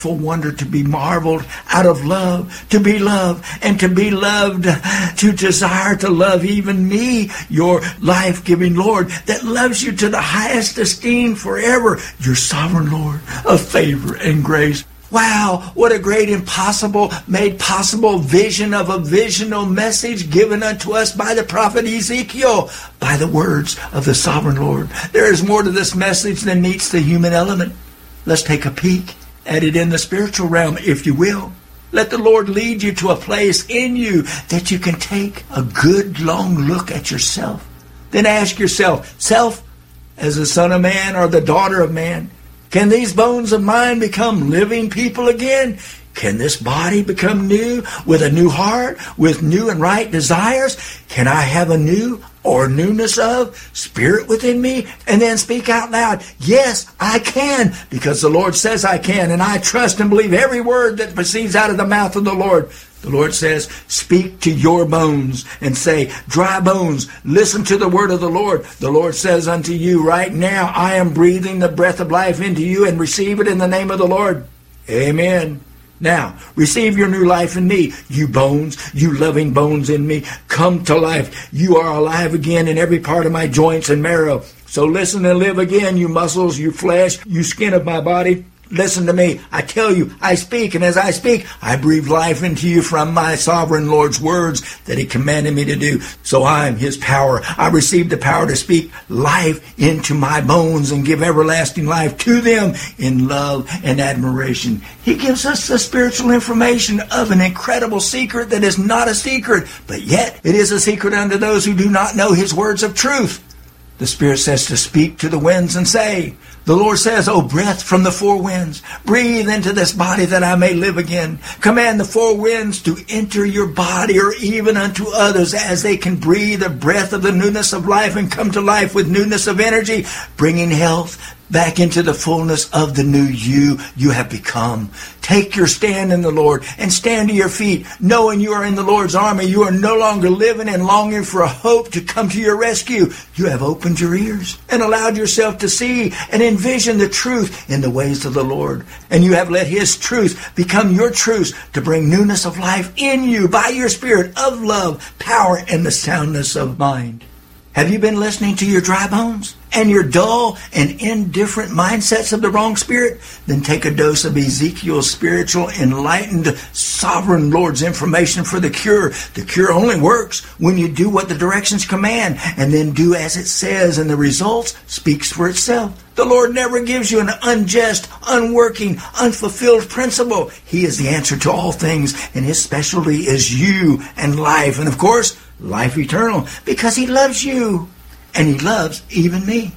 for wonder, to be marveled out of love, to be loved, and to be loved, to desire to love even me, your life-giving Lord, that loves you to the highest esteem forever, your sovereign Lord of favor and grace. Wow, what a great impossible, made possible vision of a visional message given unto us by the prophet Ezekiel, by the words of the sovereign Lord. There is more to this message than meets the human element. Let's take a peek at it in the spiritual realm, if you will. Let the Lord lead you to a place in you that you can take a good long look at yourself. Then ask yourself, self, as the son of man or the daughter of man, can these bones of mine become living people again? Can this body become new with a new heart, with new and right desires? Can I have a new or newness of spirit within me? And then speak out loud, yes, I can, because the Lord says I can, and I trust and believe every word that proceeds out of the mouth of the Lord. The Lord says, speak to your bones and say, dry bones, listen to the word of the Lord. The Lord says unto you right now, I am breathing the breath of life into you, and receive it in the name of the Lord. Amen. Now, receive your new life in me, you bones, you loving bones in me. Come to life. You are alive again in every part of my joints and marrow. So listen and live again, you muscles, you flesh, you skin of my body. Listen to me. I tell you, I speak, and as I speak, I breathe life into you from my sovereign Lord's words that he commanded me to do. So I'm his power. I received the power to speak life into my bones and give everlasting life to them in love and admiration. He gives us the spiritual information of an incredible secret that is not a secret, but yet it is a secret unto those who do not know his words of truth. The Spirit says to speak to the winds and say, the Lord says, O breath from the four winds, breathe into this body that I may live again. Command the four winds to enter your body, or even unto others, as they can breathe the breath of the newness of life and come to life with newness of energy, bringing health back into the fullness of the new you have become. Take your stand in the Lord and stand to your feet, knowing you are in the Lord's army. You are no longer living and longing for a hope to come to your rescue. You have opened your ears and allowed yourself to see and envision the truth in the ways of the Lord. And you have let his truth become your truth to bring newness of life in you by your spirit of love, power, and the soundness of mind. Have you been listening to your dry bones and your dull and indifferent mindsets of the wrong spirit? Then take a dose of Ezekiel's spiritual, enlightened, sovereign Lord's information for the cure. The cure only works when you do what the directions command and then do as it says, and the results speaks for itself. The Lord never gives you an unjust, unworking, unfulfilled principle. He is the answer to all things, and his specialty is you and life. And of course, life eternal, because he loves you, and he loves even me.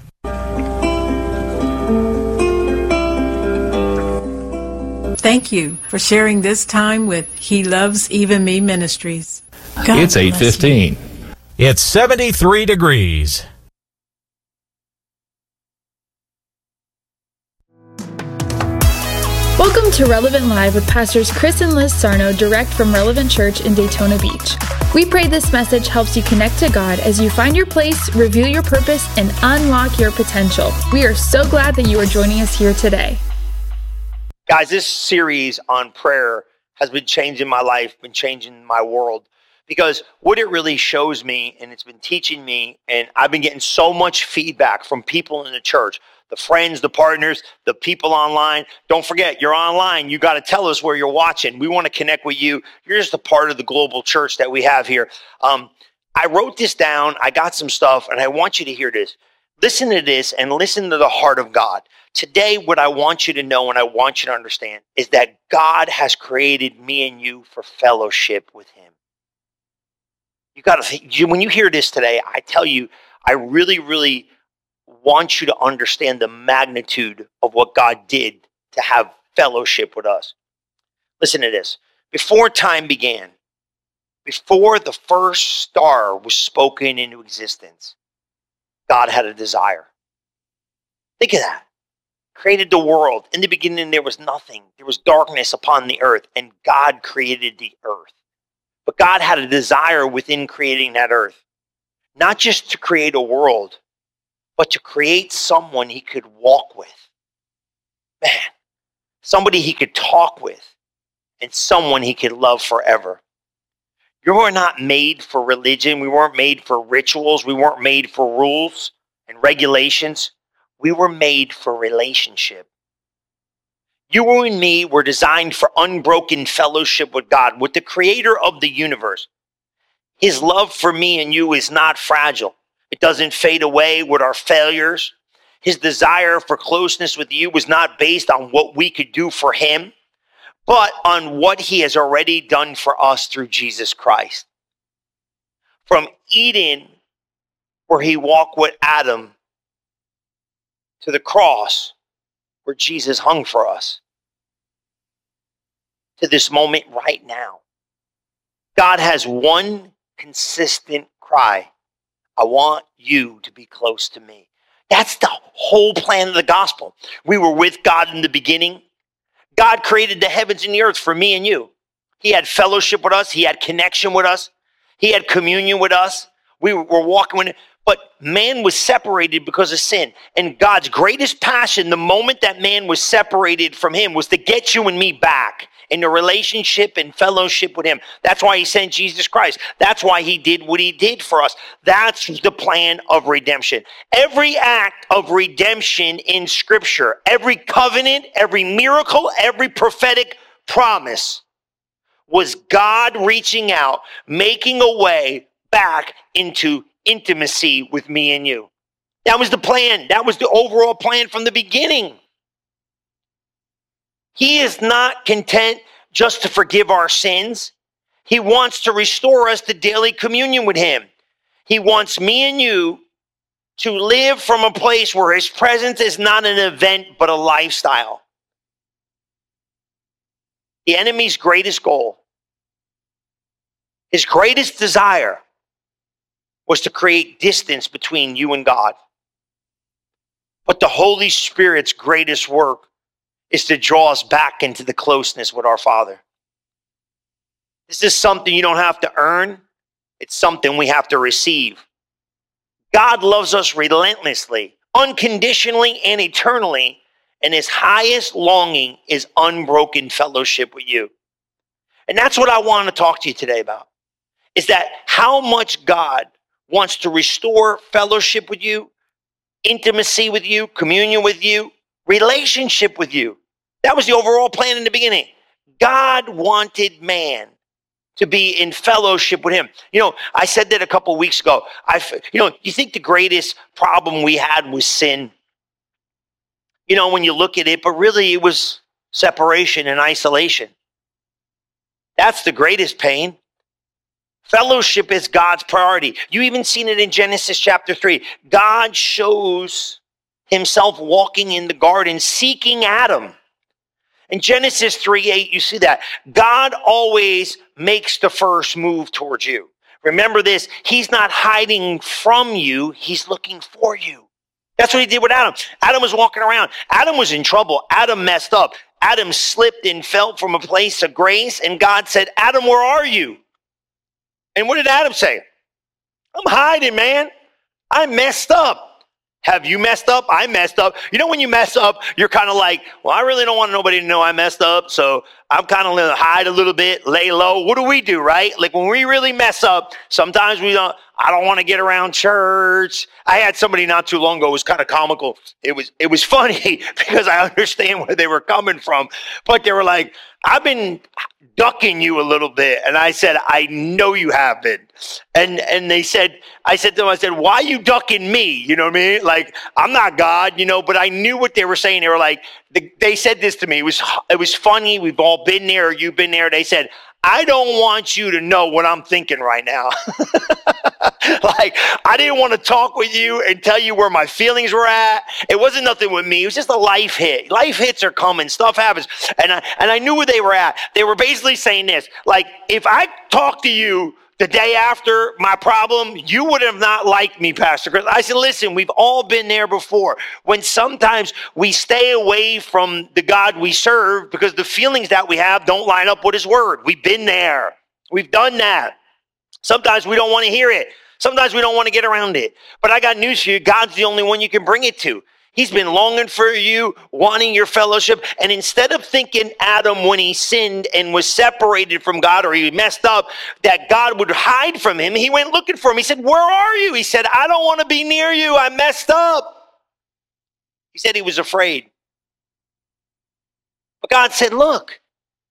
Thank you for sharing this time with He Loves Even Me Ministries. God it's 8:15. It's 73 degrees. Welcome to Relevant Live with Pastors Chris and Liz Sarno, direct from Relevant Church in Daytona Beach. We pray this message helps you connect to God as you find your place, reveal your purpose, and unlock your potential. We are so glad that you are joining us here today. Guys, this series on prayer has been changing my life, been changing my world, because what it really shows me, and it's been teaching me, and I've been getting so much feedback from people in the church, the friends, the partners, the people online. Don't forget, you're online. You got to tell us where you're watching. We want to connect with you. You're just a part of the global church that we have here. I wrote this down. I got some stuff, and I want you to hear this. Listen to this and listen to the heart of God. Today, what I want you to know and I want you to understand is that God has created me and you for fellowship with him. You got to, when you hear this today, I tell you, I really, really want you to understand the magnitude of what God did to have fellowship with us. Listen to this. Before time began, before the first star was spoken into existence, God had a desire. Think of that. Created the world. In the beginning, there was nothing. There was darkness upon the earth, and God created the earth. But God had a desire within creating that earth, not just to create a world, but to create someone he could walk with. Man, somebody he could talk with, and someone he could love forever. You were not made for religion. We weren't made for rituals. We weren't made for rules and regulations. We were made for relationship. You and me were designed for unbroken fellowship with God, with the creator of the universe. His love for me and you is not fragile. It doesn't fade away with our failures. His desire for closeness with you was not based on what we could do for him, but on what he has already done for us through Jesus Christ. From Eden, where he walked with Adam, to the cross, where Jesus hung for us, to this moment right now. God has one consistent cry: I want you to be close to me. That's the whole plan of the gospel. We were with God in the beginning. God created the heavens and the earth for me and you. He had fellowship with us. He had connection with us. He had communion with us. We were walking with him. But man was separated because of sin. And God's greatest passion, the moment that man was separated from him, was to get you and me back in a relationship and fellowship with him. That's why he sent Jesus Christ. That's why he did what he did for us. That's the plan of redemption. Every act of redemption in Scripture, every covenant, every miracle, every prophetic promise was God reaching out, making a way back into intimacy with me and you. That was the plan. That was the overall plan from the beginning. He is not content just to forgive our sins. He wants to restore us to daily communion with him. He wants me and you to live from a place where his presence is not an event, but a lifestyle. The enemy's greatest goal, his greatest desire, was to create distance between you and God. But the Holy Spirit's greatest work is to draw us back into the closeness with our Father. This is something you don't have to earn. It's something we have to receive. God loves us relentlessly, unconditionally, and eternally, and his highest longing is unbroken fellowship with you. And that's what I want to talk to you today about, is that how much God wants to restore fellowship with you, intimacy with you, communion with you, relationship with you. That was the overall plan in the beginning. God wanted man to be in fellowship with him. You know, I said that a couple of weeks ago. You think the greatest problem we had was sin? You know, when you look at it, but really it was separation and isolation. That's the greatest pain. Fellowship is God's priority. You even seen it in Genesis chapter 3. God shows himself walking in the garden, seeking Adam. In Genesis 3:8, you see that. God always makes the first move towards you. Remember this, he's not hiding from you, he's looking for you. That's what he did with Adam. Adam was walking around. Adam was in trouble. Adam messed up. Adam slipped and fell from a place of grace, and God said, Adam, where are you? And what did Adam say? I'm hiding, man. I messed up. Have you messed up? I messed up. You know, when you mess up, you're kind of like, well, I really don't want nobody to know I messed up, so I'm kind of going to hide a little bit, lay low. What do, right? Like when we really mess up, sometimes I don't want to get around church. I had somebody not too long ago, it was kind of comical. It was funny because I understand where they were coming from, but they were like, I've been ducking you a little bit. And I said, I know you have been. And I said to them, why are you ducking me? You know what I mean? Like, I'm not God, you know, but I knew what they were saying. They were like, they said this to me. It was funny. We've all been there. Or you've been there. They said, I don't want you to know what I'm thinking right now. Like, I didn't want to talk with you and tell you where my feelings were at. It wasn't nothing with me. It was just a life hit. Life hits are coming. Stuff happens. And I knew where they were at. They were basically saying this, like, if I talked to you the day after my problem, you would have not liked me, Pastor Chris. I said, listen, we've all been there before. When sometimes we stay away from the God we serve because the feelings that we have don't line up with his word. We've been there. We've done that. Sometimes we don't want to hear it. Sometimes we don't want to get around it. But I got news for you. God's the only one you can bring it to. He's been longing for you, wanting your fellowship. And instead of thinking Adam, when he sinned and was separated from God, or he messed up, that God would hide from him, he went looking for him. He said, where are you? He said, I don't want to be near you. I messed up. He said he was afraid. But God said, look,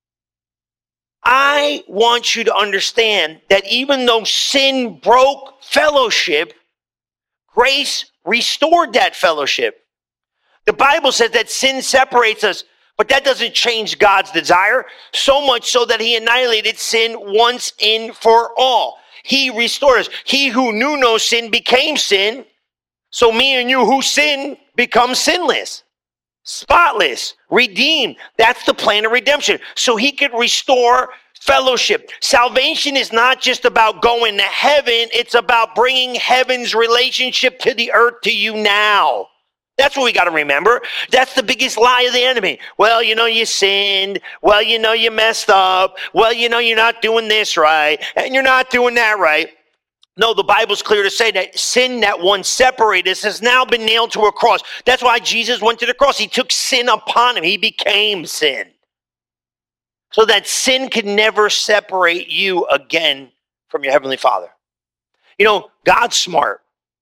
I want you to understand that even though sin broke fellowship, grace restored that fellowship. The Bible says that sin separates us, but that doesn't change God's desire, so much so that he annihilated sin once and for all. He restored us. He who knew no sin became sin, so me and you who sin become sinless, spotless, redeemed. That's the plan of redemption. So he could restore fellowship. Salvation is not just about going to heaven. It's about bringing heaven's relationship to the earth to you now. That's what we got to remember. That's the biggest lie of the enemy. Well, you know, you sinned. Well, you know, you messed up. Well, you know, you're not doing this right. And you're not doing that right. No, the Bible's clear to say that sin that once separated us has now been nailed to a cross. That's why Jesus went to the cross. He took sin upon him. He became sin. So that sin can never separate you again from your Heavenly Father. You know, God's smart.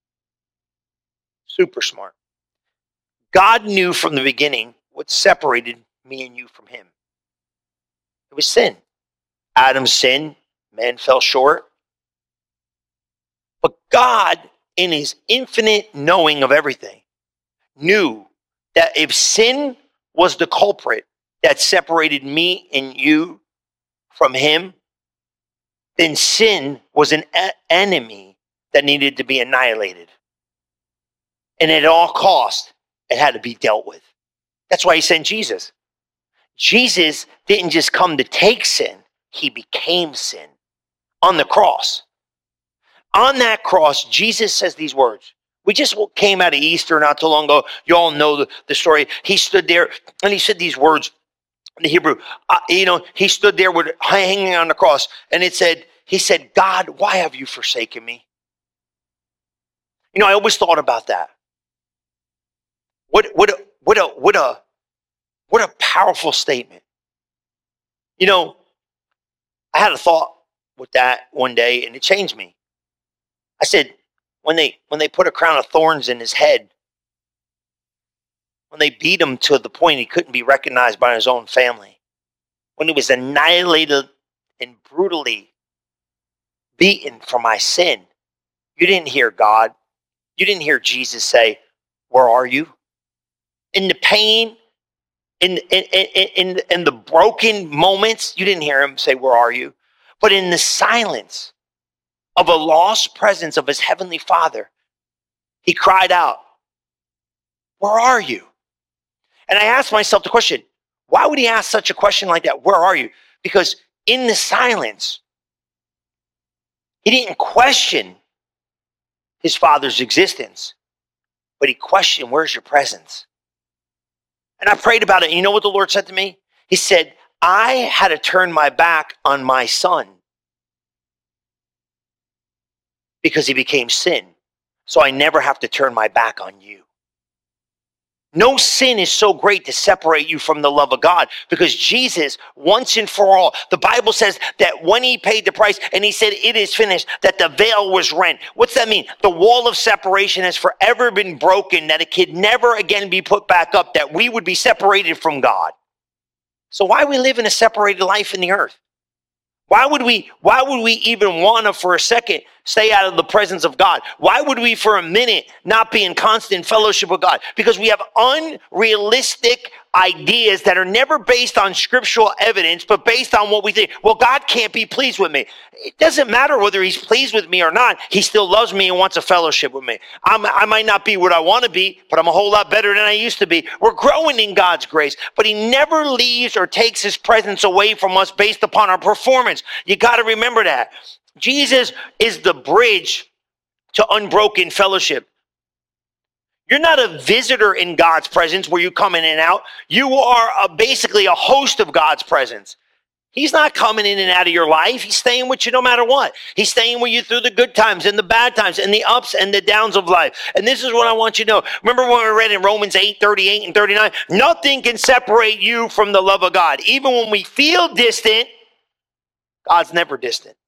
Super smart. God knew from the beginning what separated me and you from him. It was sin. Adam sinned. Man fell short. But God, in his infinite knowing of everything, knew that if sin was the culprit that separated me and you from him, then sin was an enemy that needed to be annihilated. And at all cost, it had to be dealt with. That's why he sent Jesus. Jesus didn't just come to take sin. He became sin on the cross. On that cross, Jesus says these words. We just came out of Easter not too long ago. You all know the story. He stood there and he said these words in the Hebrew. He stood there with hanging on the cross, and he said, God, why have you forsaken me? You know, I always thought about that. What a powerful statement. You know, I had a thought with that one day, and it changed me. I said, when they put a crown of thorns in his head, when they beat him to the point he couldn't be recognized by his own family, when he was annihilated and brutally beaten for my sin, you didn't hear God. You didn't hear Jesus say, where are you? In the pain, in the broken moments, you didn't hear him say, where are you? But in the silence of a lost presence of his Heavenly Father, he cried out, where are you? And I asked myself the question, why would he ask such a question like that? Where are you? Because in the silence, he didn't question his Father's existence, but he questioned, where's your presence? And I prayed about it. And you know what the Lord said to me? He said, I had to turn my back on my son because he became sin. So I never have to turn my back on you. No sin is so great to separate you from the love of God, because Jesus, once and for all, the Bible says that when he paid the price and he said, it is finished, that the veil was rent. What's that mean? The wall of separation has forever been broken, that it could never again be put back up, that we would be separated from God. So why we live in a separated life in the earth? Why would we even want to, for a second, stay out of the presence of God? Why would we, for a minute, not be in constant fellowship with God? Because we have unrealistic ideas that are never based on scriptural evidence, but based on what we think. Well, God can't be pleased with me. It doesn't matter whether he's pleased with me or not. He still loves me and wants a fellowship with me. I might not be what I want to be, but I'm a whole lot better than I used to be. We're growing in God's grace, but he never leaves or takes his presence away from us based upon our performance. You got to remember that. Jesus is the bridge to unbroken fellowship. You're not a visitor in God's presence where you come in and out. You are basically a host of God's presence. He's not coming in and out of your life. He's staying with you no matter what. He's staying with you through the good times and the bad times and the ups and the downs of life. And this is what I want you to know. Remember when we read in Romans 8:38 and 39? Nothing can separate you from the love of God. Even when we feel distant, God's never distant.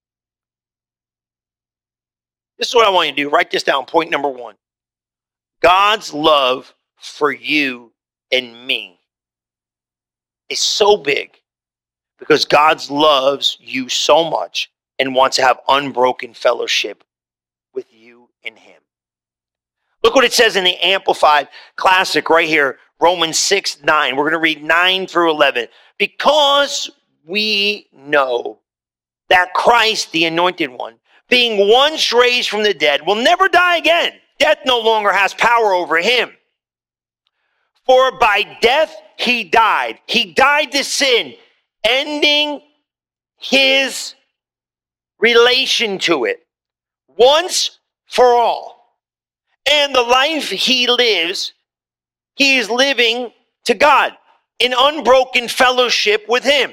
This is what I want you to do. Write this down. Point number 1. God's love for you and me is so big. Because God loves you so much and wants to have unbroken fellowship with you and him. Look what it says in the Amplified Classic right here, Romans 6:9. We're going to read 9 through 11. Because we know that Christ, the Anointed One, being once raised from the dead, will never die again. Death no longer has power over him. For by death he died. He died to sin, ending his relation to it once for all. And the life he lives, he is living to God in unbroken fellowship with him.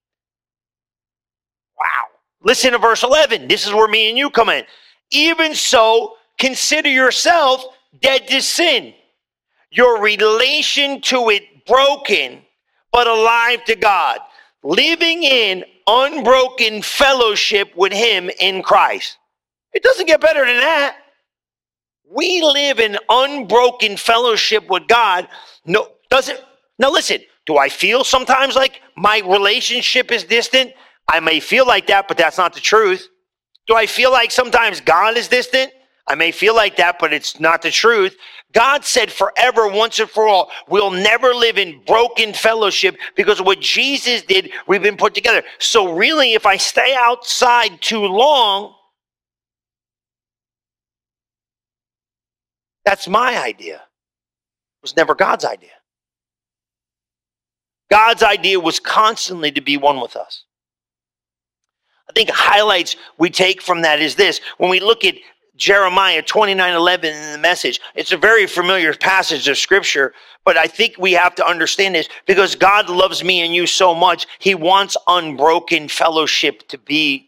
Wow. Listen to verse 11. This is where me and you come in. Even so, consider yourself dead to sin, your relation to it broken, but alive to God, living in unbroken fellowship with him in Christ. It doesn't get better than that. We live in unbroken fellowship with God. No, does it? Now listen, do I feel sometimes like my relationship is distant? I may feel like that, but that's not the truth. Do I feel like sometimes God is distant? I may feel like that, but it's not the truth. God said forever, once and for all, we'll never live in broken fellowship because of what Jesus did, we've been put together. So really, if I stay outside too long, that's my idea. It was never God's idea. God's idea was constantly to be one with us. I think highlights we take from that is this. When we look at Jeremiah 29:11 in the Message, it's a very familiar passage of scripture, but I think we have to understand this because God loves me and you so much. He wants unbroken fellowship to be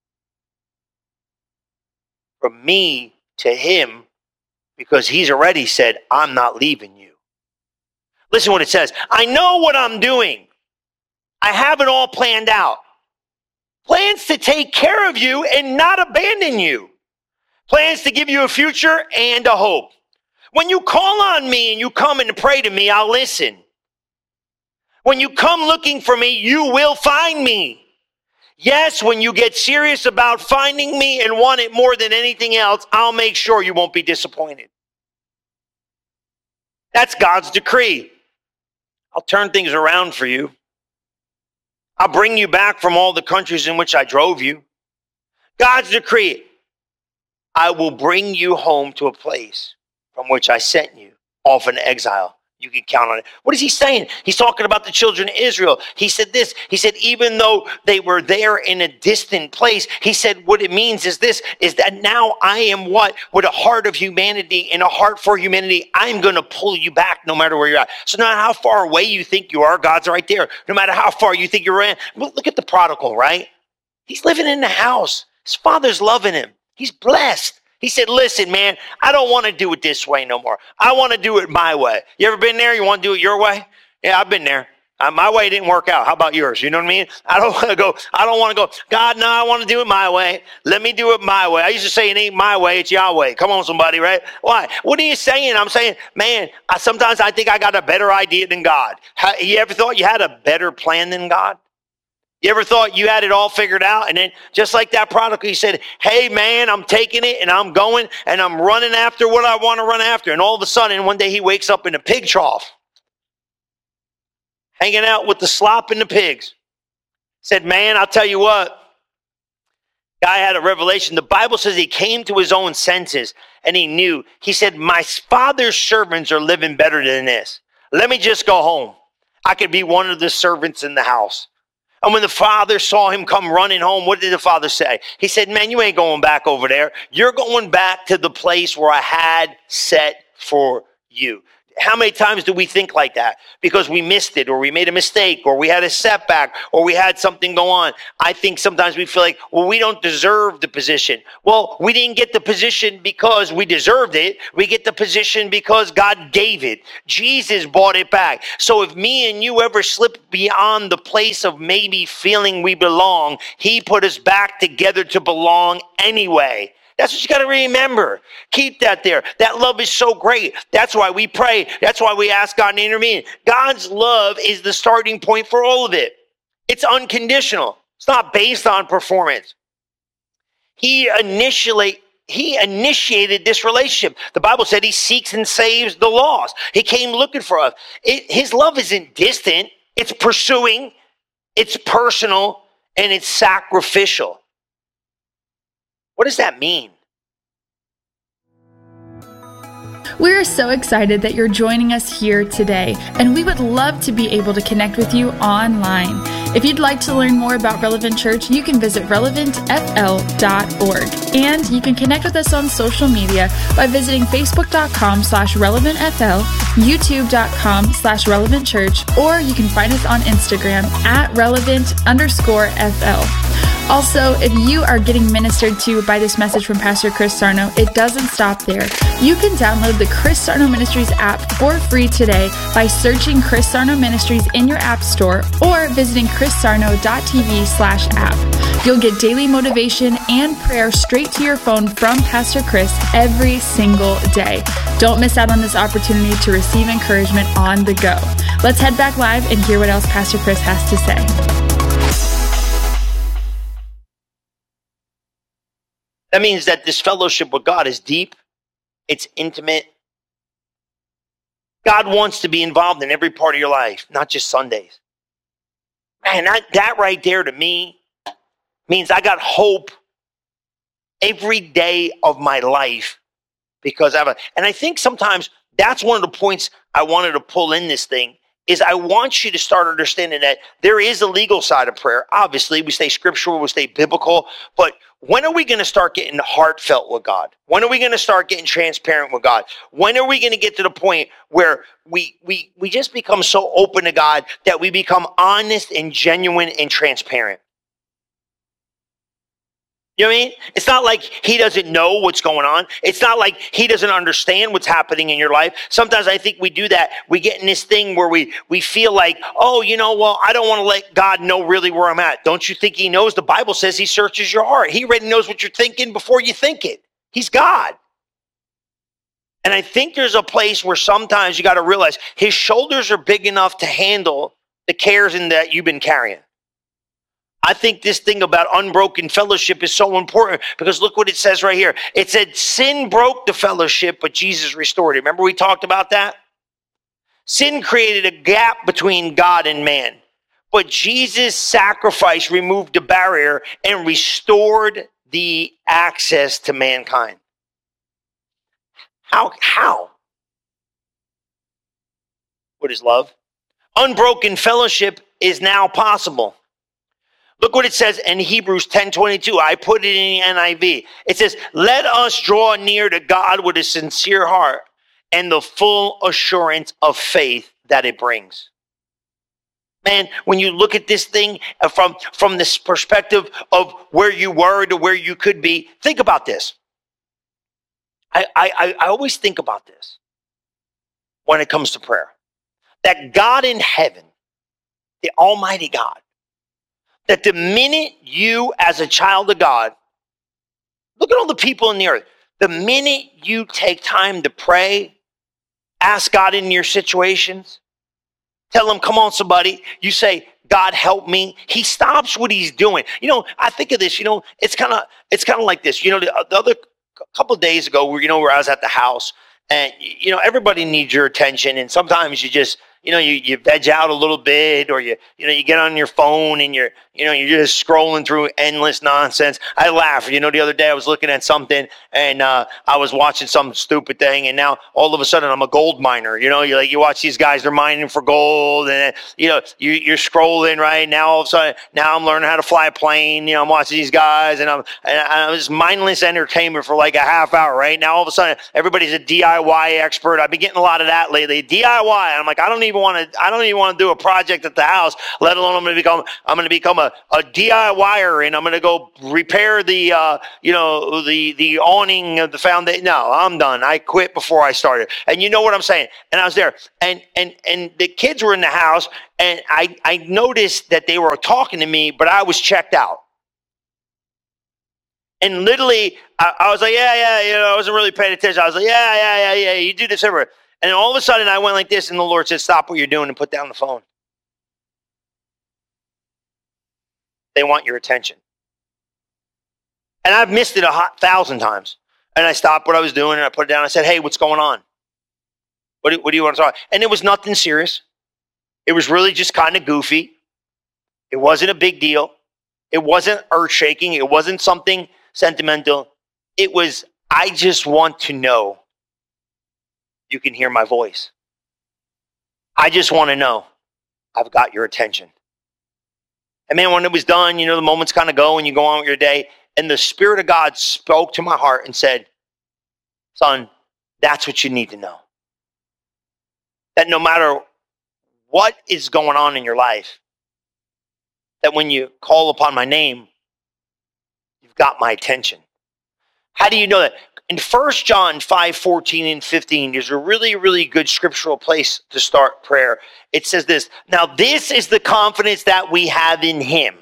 from me to him because he's already said, I'm not leaving you. Listen what it says. I know what I'm doing. I have it all planned out. Plans to take care of you and not abandon you. Plans to give you a future and a hope. When you call on me and you come and pray to me, I'll listen. When you come looking for me, you will find me. Yes, when you get serious about finding me and want it more than anything else, I'll make sure you won't be disappointed. That's God's decree. I'll turn things around for you. I'll bring you back from all the countries in which I drove you. God's decree. I will bring you home to a place from which I sent you off in exile. You can count on it. What is he saying? He's talking about the children of Israel. He said this. He said, even though they were there in a distant place, he said, what it means is this, is that now I am what? With a heart of humanity and a heart for humanity, I'm going to pull you back no matter where you're at. So no matter how far away you think you are, God's right there. No matter how far you think you're in. Look at the prodigal, right? He's living in the house. His father's loving him. He's blessed. He said, listen, man, I don't want to do it this way no more. I want to do it my way. You ever been there? You want to do it your way? Yeah, I've been there. My way didn't work out. How about yours? You know what I mean? I don't want to go, God, no, I want to do it my way. Let me do it my way. I used to say it ain't my way, it's Yahweh. Come on, somebody, right? Why? What are you saying? I'm saying, man, sometimes I think I got a better idea than God. You ever thought you had a better plan than God? You ever thought you had it all figured out? And then just like that prodigal, he said, hey, man, I'm taking it and I'm going and I'm running after what I want to run after. And all of a sudden, one day he wakes up in a pig trough, hanging out with the slop and the pigs. Said, man, I'll tell you what. Guy had a revelation. The Bible says he came to his own senses and he knew. He said, my father's servants are living better than this. Let me just go home. I could be one of the servants in the house. And when the father saw him come running home, what did the father say? He said, man, you ain't going back over there. You're going back to the place where I had set for you. How many times do we think like that? Because we missed it, or we made a mistake, or we had a setback, or we had something go on. I think sometimes we feel like, well, we don't deserve the position. Well, we didn't get the position because we deserved it. We get the position because God gave it. Jesus bought it back. So if me and you ever slip beyond the place of maybe feeling we belong, he put us back together to belong anyway. That's what you got to remember. Keep that there. That love is so great. That's why we pray. That's why we ask God to intervene. God's love is the starting point for all of it. It's unconditional. It's not based on performance. He initiated this relationship. The Bible said he seeks and saves the lost. He came looking for us. His love isn't distant. It's pursuing. It's personal. And it's sacrificial. What does that mean? We're so excited that you're joining us here today, and we would love to be able to connect with you online. If you'd like to learn more about Relevant Church, you can visit relevantfl.org, and you can connect with us on social media by visiting facebook.com/relevantfl, youtube.com/relevantchurch, or you can find us on Instagram at relevant_FL. Also, if you are getting ministered to by this message from Pastor Chris Sarno, it doesn't stop there. You can download the Chris Sarno Ministries app for free today by searching Chris Sarno Ministries in your app store or visiting chrissarno.tv/app. You'll get daily motivation and prayer straight to your phone from Pastor Chris every single day. Don't miss out on this opportunity to receive encouragement on the go. Let's head back live and hear what else Pastor Chris has to say. That means that this fellowship with God is deep. It's intimate. God wants to be involved in every part of your life, not just Sundays. Man, that right there to me means I got hope every day of my life because and I think sometimes that's one of the points I wanted to pull in this thing is I want you to start understanding that there is a legal side of prayer. Obviously, we stay scriptural, we stay biblical, but when are we going to start getting heartfelt with God? When are we going to start getting transparent with God? When are we going to get to the point where we just become so open to God that we become honest and genuine and transparent? You know what I mean? It's not like he doesn't know what's going on. It's not like he doesn't understand what's happening in your life. Sometimes I think we do that. We get in this thing where we feel like, oh, I don't want to let God know really where I'm at. Don't you think he knows? The Bible says he searches your heart. He already knows what you're thinking before you think it. He's God. And I think there's a place where sometimes you got to realize his shoulders are big enough to handle the cares that you've been carrying. I think this thing about unbroken fellowship is so important because look what it says right here. It said sin broke the fellowship, but Jesus restored it. Remember we talked about that? Sin created a gap between God and man, but Jesus' sacrifice removed the barrier and restored the access to mankind. How? What is love? Unbroken fellowship is now possible. Look what it says in Hebrews 10:22. I put it in the NIV. It says, let us draw near to God with a sincere heart and the full assurance of faith that it brings. Man, when you look at this thing from this perspective of where you were to where you could be, think about this. I always think about this when it comes to prayer. That God in heaven, the Almighty God, that the minute you as a child of God, look at all the people in the earth, the minute you take time to pray, ask God in your situations, tell him, come on somebody, you say, God help me. He stops what he's doing. I think of this, it's kind of like this. The other couple of days ago, where I was at the house and, everybody needs your attention. And sometimes you just, you veg out a little bit, or you get on your phone and you're just scrolling through endless nonsense. I laugh. The other day I was looking at something and I was watching some stupid thing, and now all of a sudden I'm a gold miner. You watch these guys, they're mining for gold, and you're scrolling right now. All of a sudden, now I'm learning how to fly a plane. I'm watching these guys, and I'm just mindless entertainment for like a half hour. Right now, all of a sudden, everybody's a DIY expert. I've been getting a lot of that lately. DIY. I'm like, I don't even want to do a project at the house, let alone I'm going to become a DIYer, and I'm going to go repair the awning of the foundation. No, I'm done. I quit before I started. And you know what I'm saying? And I was there, and the kids were in the house, and I noticed that they were talking to me, but I was checked out. And literally, I was like, yeah, I wasn't really paying attention. I was like, yeah, you do this everywhere. And all of a sudden, I went like this, and the Lord said, stop what you're doing and put down the phone. They want your attention. And I've missed it 1,000 times. And I stopped what I was doing, and I put it down. I said, hey, what's going on? What do you want to talk about? And it was nothing serious. It was really just kind of goofy. It wasn't a big deal. It wasn't earth-shaking. It wasn't something sentimental. It was, I just want to know you can hear my voice. I just want to know I've got your attention. And man, when it was done, the moments kind of go and you go on with your day. And the Spirit of God spoke to my heart and said, son, that's what you need to know. That no matter what is going on in your life, that when you call upon my name, you've got my attention. How do you know that? In 1 John 5:14 and 15, there's a really, really good scriptural place to start prayer. It says this, now this is the confidence that we have in him,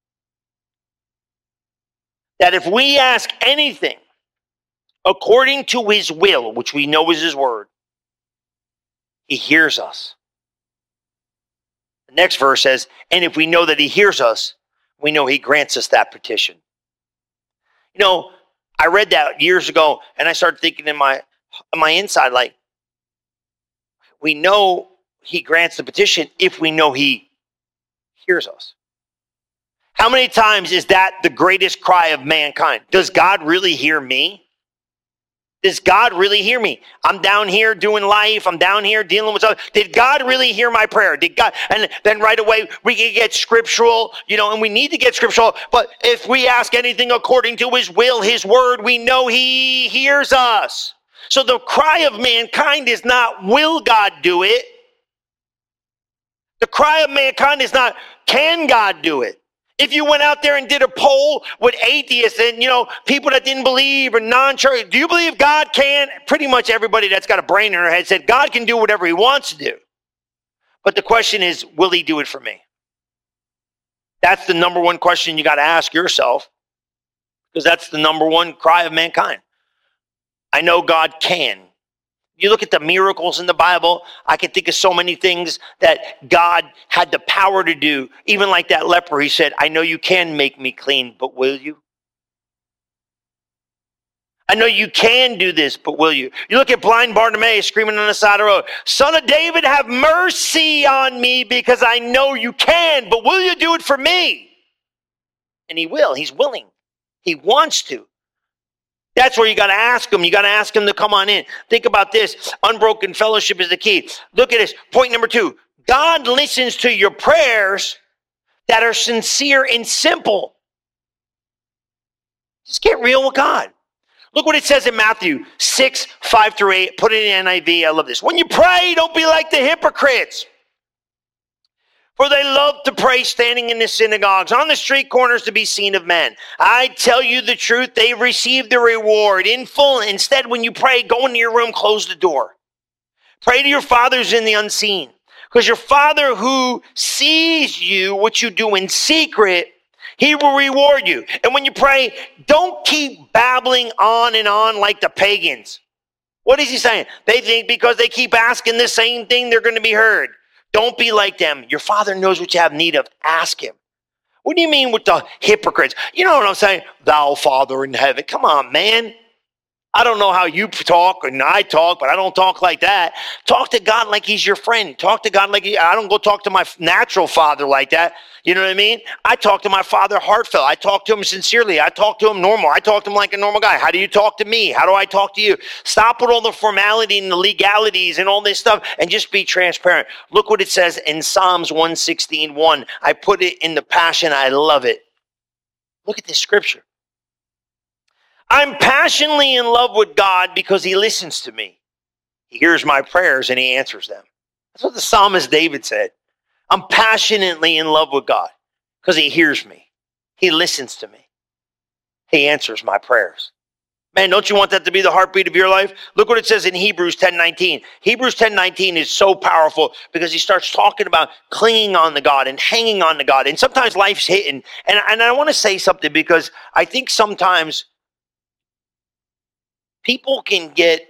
that if we ask anything according to his will, which we know is his word, he hears us. The next verse says, and if we know that he hears us, we know he grants us that petition. I read that years ago, and I started thinking in my inside, like, we know he grants the petition if we know he hears us. How many times is that the greatest cry of mankind? Does God really hear me? Does God really hear me? I'm down here doing life. I'm down here dealing with stuff. Did God really hear my prayer? Did God? And then right away we can get scriptural, and we need to get scriptural. But if we ask anything according to his will, his word, we know he hears us. So the cry of mankind is not, will God do it? The cry of mankind is not, can God do it? If you went out there and did a poll with atheists and, people that didn't believe or non-church, do you believe God can? Pretty much everybody that's got a brain in their head said God can do whatever he wants to do. But the question is, will he do it for me? That's the number one question you got to ask yourself, because that's the number one cry of mankind. I know God can. You look at the miracles in the Bible, I can think of so many things that God had the power to do. Even like that leper, he said, I know you can make me clean, but will you? I know you can do this, but will you? You look at blind Bartimaeus screaming on the side of the road, Son of David, have mercy on me, because I know you can, but will you do it for me? And he will. He's willing. He wants to. That's where you got to ask him. You got to ask him to come on in. Think about this. Unbroken fellowship is the key. Look at this. Point number 2. God listens to your prayers that are sincere and simple. Just get real with God. Look what it says in Matthew 6, 5-8. Put it in NIV. I love this. When you pray, don't be like the hypocrites, for they love to pray standing in the synagogues, on the street corners to be seen of men. I tell you the truth, they receive the reward in full. Instead, when you pray, go into your room, close the door. Pray to your fathers in the unseen, because your Father who sees you, what you do in secret, he will reward you. And when you pray, don't keep babbling on and on like the pagans. What is he saying? They think because they keep asking the same thing, they're going to be heard. Don't be like them. Your Father knows what you have need of. Ask him. What do you mean with the hypocrites? You know what I'm saying? Thou Father in heaven. Come on, man. I don't know how you talk and I talk, but I don't talk like that. Talk to God like he's your friend. Talk to God like I don't go talk to my natural father like that. You know what I mean? I talk to my father heartfelt. I talk to him sincerely. I talk to him normal. I talk to him like a normal guy. How do you talk to me? How do I talk to you? Stop with all the formality and the legalities and all this stuff and just be transparent. Look what it says in Psalms 116:1. I put it in the Passion. I love it. Look at this scripture. I'm passionately in love with God because he listens to me. He hears my prayers and he answers them. That's what the psalmist David said. I'm passionately in love with God because he hears me. He listens to me. He answers my prayers. Man, don't you want that to be the heartbeat of your life? Look what it says in Hebrews 10:19. Hebrews 10:19 is so powerful because he starts talking about clinging on to God and hanging on to God. And sometimes life's hitting. And I want to say something because I think sometimes people can get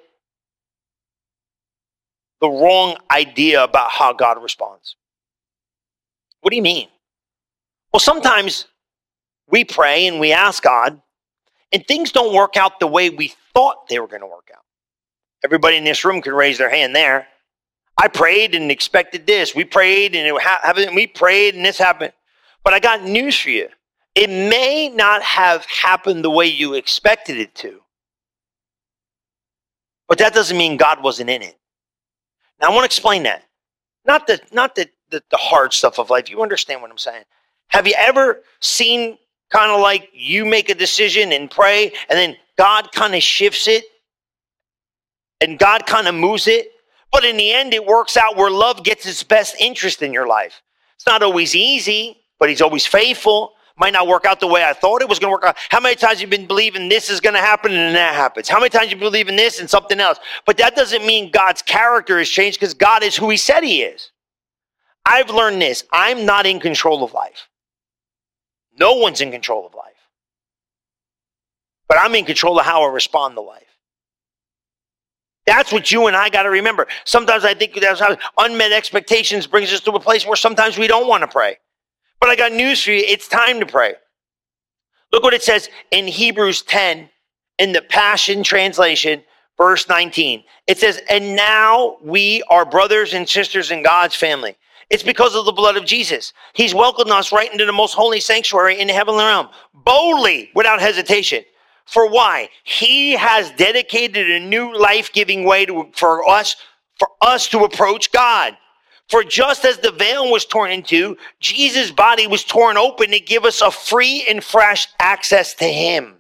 the wrong idea about how God responds. What do you mean? Well, sometimes we pray and we ask God, and things don't work out the way we thought they were going to work out. Everybody in this room can raise their hand there. I prayed and expected this. We prayed and we prayed and this happened. But I got news for you. It may not have happened the way you expected it to. But that doesn't mean God wasn't in it. Now I want to explain that. Not the hard stuff of life. You understand what I'm saying. Have you ever seen kind of like you make a decision and pray and then God kind of shifts it and God kind of moves it? But in the end, it works out where love gets its best interest in your life. It's not always easy, but he's always faithful. Might not work out the way I thought it was going to work out. How many times you've been believing this is going to happen and then that happens? How many times you believe in this and something else? But that doesn't mean God's character has changed because God is who he said he is. I've learned this. I'm not in control of life. No one's in control of life. But I'm in control of how I respond to life. That's what you and I got to remember. Sometimes I think that's how unmet expectations brings us to a place where sometimes we don't want to pray. But I got news for you. It's time to pray. Look what it says in Hebrews 10 in the Passion Translation, verse 19. It says, and now we are brothers and sisters in God's family. It's because of the blood of Jesus. He's welcomed us right into the most holy sanctuary in the heavenly realm, boldly, without hesitation. For why? He has dedicated a new life-giving way for us to approach God. For just as the veil was torn in two, Jesus' body was torn open to give us a free and fresh access to him.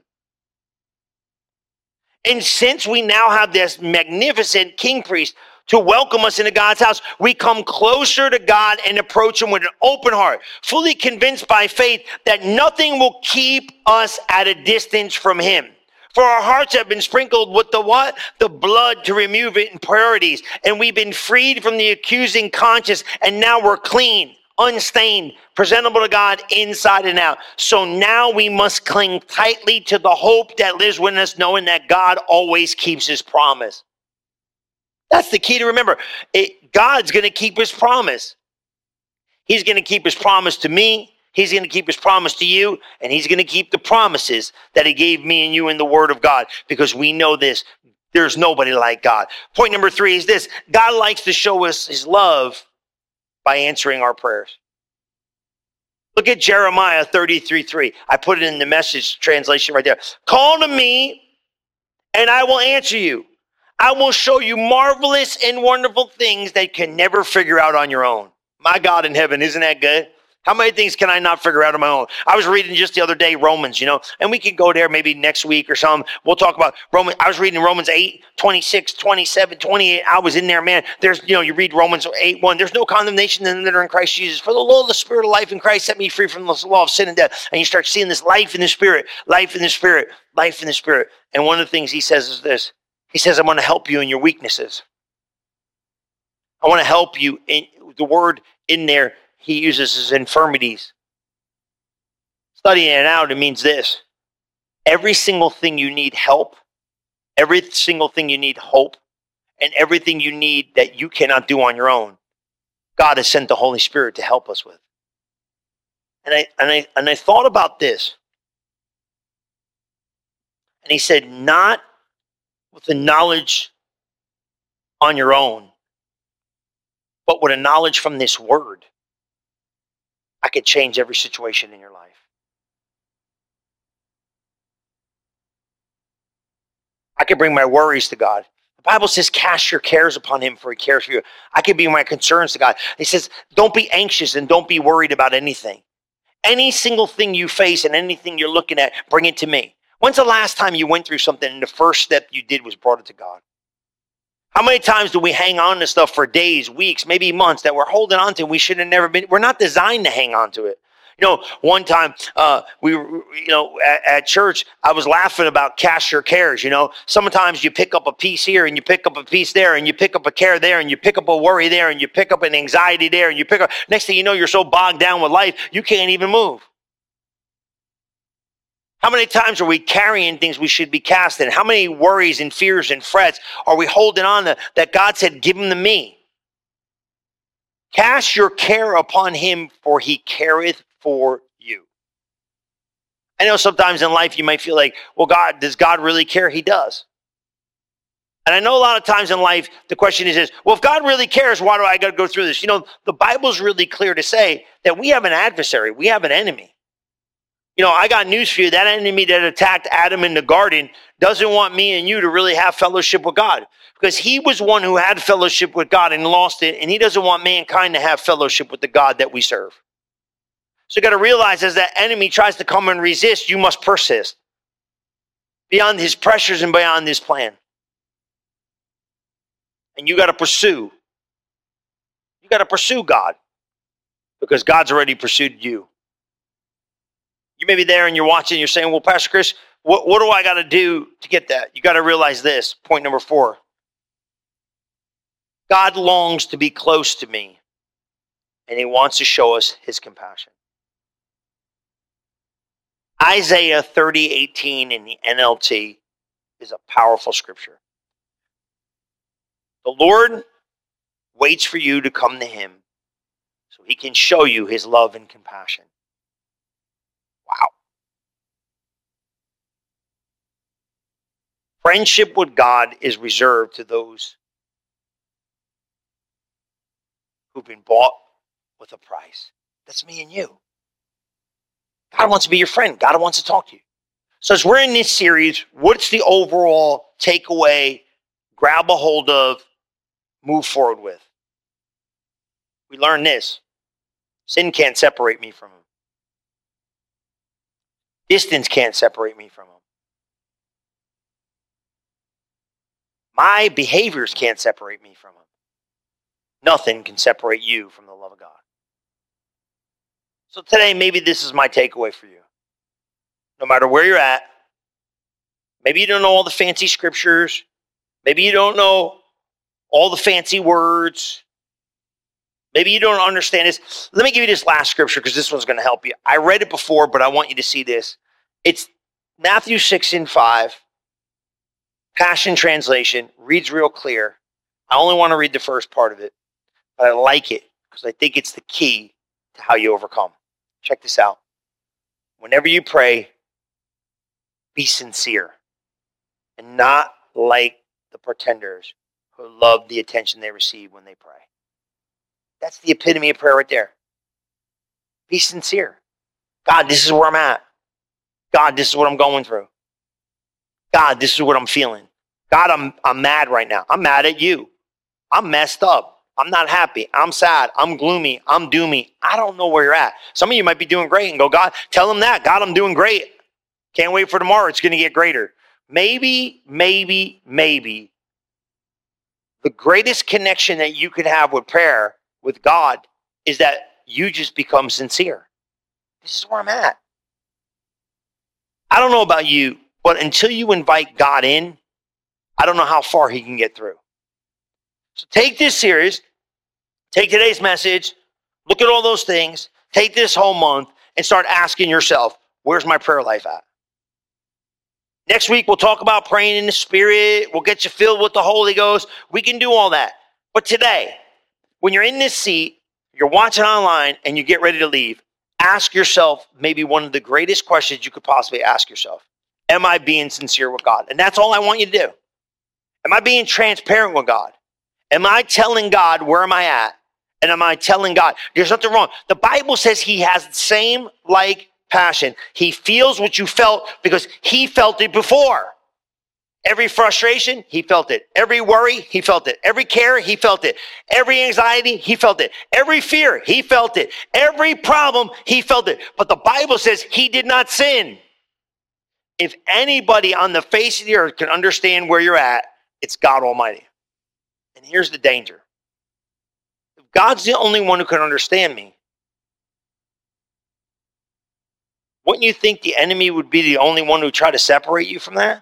And since we now have this magnificent king priest to welcome us into God's house, we come closer to God and approach him with an open heart, fully convinced by faith that nothing will keep us at a distance from him. For our hearts have been sprinkled with the what? The blood to remove impurities. And we've been freed from the accusing conscience. And now we're clean, unstained, presentable to God inside and out. So now we must cling tightly to the hope that lives within us, knowing that God always keeps his promise. That's the key to remember. God's going to keep his promise. He's going to keep his promise to me. He's going to keep his promise to you, and he's going to keep the promises that he gave me and you in the word of God, because we know this. There's nobody like God. Point number 3 is this. God likes to show us his love by answering our prayers. Look at Jeremiah 33:3. I put it in the Message translation right there. Call to me, and I will answer you. I will show you marvelous and wonderful things that you can never figure out on your own. My God in heaven, isn't that good? How many things can I not figure out on my own? I was reading just the other day Romans, and we could go there maybe next week or something. We'll talk about Romans. I was reading Romans 8, 26, 27, 28. I was in there, man. There's, you read Romans 8:1. There's no condemnation in them that are in Christ Jesus. For the law of the Spirit of life in Christ set me free from the law of sin and death. And you start seeing this life in the Spirit, life in the Spirit, life in the Spirit. And one of the things he says is this. He says, I want to help you in your weaknesses. I want to help you. In the word in there he uses his infirmities. Studying it out, it means this. Every single thing you need help, every single thing you need hope, and everything you need that you cannot do on your own, God has sent the Holy Spirit to help us with. And I thought about this. And he said, not with the knowledge on your own, but with a knowledge from this word, I could change every situation in your life. I could bring my worries to God. The Bible says, cast your cares upon him, for he cares for you. I could bring my concerns to God. It says, don't be anxious and don't be worried about anything. Any single thing you face and anything you're looking at, bring it to me. When's the last time you went through something and the first step you did was brought it to God? How many times do we hang on to stuff for days, weeks, maybe months that we're holding on to? We should have never been. We're not designed to hang on to it. You know, one time we were, at church, I was laughing about cast your cares. You know, sometimes you pick up a piece here and you pick up a piece there and you pick up a care there and you pick up a worry there and you pick up an anxiety there and you pick up. Next thing you know, you're so bogged down with life, you can't even move. How many times are we carrying things we should be casting? How many worries and fears and frets are we holding on to that God said, give them to me? Cast your care upon him, for he careth for you. I know sometimes in life you might feel like, well, does God really care? He does. And I know a lot of times in life, the question is, well, if God really cares, why do I got to go through this? You know, the Bible's really clear to say that we have an adversary. We have an enemy. You know, I got news for you. That enemy that attacked Adam in the garden doesn't want me and you to really have fellowship with God, because he was one who had fellowship with God and lost it. And he doesn't want mankind to have fellowship with the God that we serve. So you got to realize, as that enemy tries to come and resist, you must persist beyond his pressures and beyond his plan. And you got to pursue. You got to pursue God, because God's already pursued you. You may be there and you're watching, you're saying, well, Pastor Chris, what do I got to do to get that? You got to realize this, point number 4. God longs to be close to me, and he wants to show us his compassion. Isaiah 30:18 in the NLT is a powerful scripture. The Lord waits for you to come to him so he can show you his love and compassion. Wow. Friendship with God is reserved to those who've been bought with a price. That's me and you. God wants to be your friend. God wants to talk to you. So as we're in this series, what's the overall takeaway, grab a hold of, move forward with? We learn this. Sin can't separate me from him. Distance can't separate me from him. My behaviors can't separate me from him. Nothing can separate you from the love of God. So today, maybe this is my takeaway for you. No matter where you're at, maybe you don't know all the fancy scriptures. Maybe you don't know all the fancy words. Maybe you don't understand this. Let me give you this last scripture, because this one's going to help you. I read it before, but I want you to see this. It's Matthew 6:5. Passion Translation. Reads real clear. I only want to read the first part of it, but I like it because I think it's the key to how you overcome. Check this out. Whenever you pray, be sincere and not like the pretenders who love the attention they receive when they pray. That's the epitome of prayer right there. Be sincere. God, this is where I'm at. God, this is what I'm going through. God, this is what I'm feeling. God, I'm mad right now. I'm mad at you. I'm messed up. I'm not happy. I'm sad. I'm gloomy. I'm doomy. I don't know where you're at. Some of you might be doing great and go, God, tell him that. God, I'm doing great. Can't wait for tomorrow. It's going to get greater. Maybe the greatest connection that you could have with prayer, with God, is that you just become sincere. This is where I'm at. I don't know about you, but until you invite God in, I don't know how far he can get through. So take this serious. Take today's message. Look at all those things. Take this whole month and start asking yourself, where's my prayer life at? Next week, we'll talk about praying in the Spirit. We'll get you filled with the Holy Ghost. We can do all that. But today, when you're in this seat, you're watching online, and you get ready to leave, ask yourself maybe one of the greatest questions you could possibly ask yourself. Am I being sincere with God? And that's all I want you to do. Am I being transparent with God? Am I telling God where am I at? And am I telling God, there's nothing wrong? The Bible says he has the same like passion. He feels what you felt because he felt it before. Every frustration, he felt it. Every worry, he felt it. Every care, he felt it. Every anxiety, he felt it. Every fear, he felt it. Every problem, he felt it. But the Bible says he did not sin. If anybody on the face of the earth can understand where you're at, it's God Almighty. And here's the danger. If God's the only one who can understand me, wouldn't you think the enemy would be the only one who tried to separate you from that?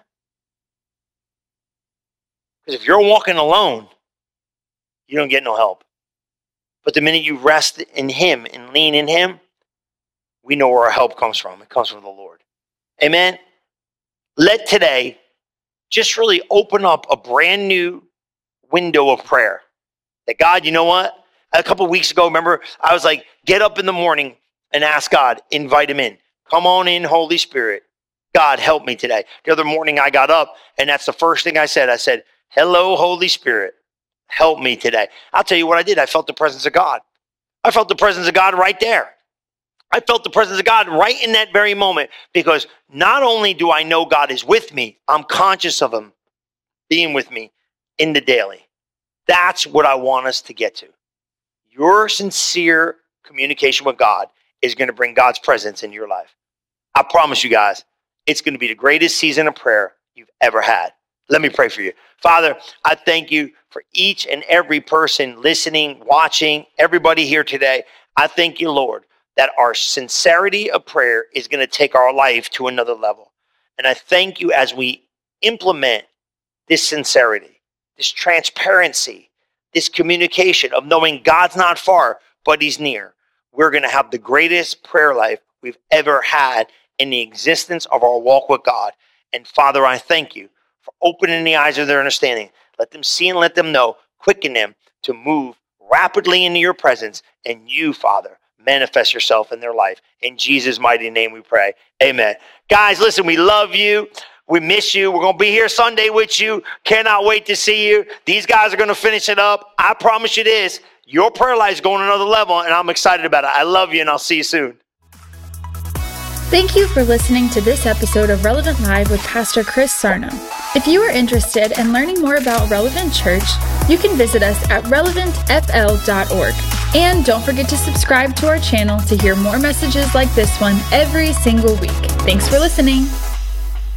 Because if you're walking alone, you don't get no help. But the minute you rest in him and lean in him, we know where our help comes from. It comes from the Lord. Amen? Let today just really open up a brand new window of prayer. That God, you know what? A couple of weeks ago, remember, I was like, get up in the morning and ask God, invite him in. Come on in, Holy Spirit. God, help me today. The other morning I got up and that's the first thing I said. I said, hello, Holy Spirit. Help me today. I'll tell you what I did. I felt the presence of God. I felt the presence of God right there. I felt the presence of God right in that very moment because not only do I know God is with me, I'm conscious of him being with me in the daily. That's what I want us to get to. Your sincere communication with God is going to bring God's presence in your life. I promise you guys, it's going to be the greatest season of prayer you've ever had. Let me pray for you. Father, I thank you for each and every person listening, watching, everybody here today. I thank you, Lord, that our sincerity of prayer is going to take our life to another level. And I thank you as we implement this sincerity, this transparency, this communication of knowing God's not far, but he's near. We're going to have the greatest prayer life we've ever had in the existence of our walk with God. And Father, I thank you for opening the eyes of their understanding. Let them see and let them know, quicken them to move rapidly into your presence. And you, Father, manifest yourself in their life. In Jesus' mighty name we pray. Amen. Guys, listen, we love you. We miss you. We're going to be here Sunday with you. Cannot wait to see you. These guys are going to finish it up. I promise you this. Your prayer life is going another level, and I'm excited about it. I love you, and I'll see you soon. Thank you for listening to this episode of Relevant Live with Pastor Chris Sarno. If you are interested in learning more about Relevant Church, you can visit us at relevantfl.org. And don't forget to subscribe to our channel to hear more messages like this one every single week. Thanks for listening.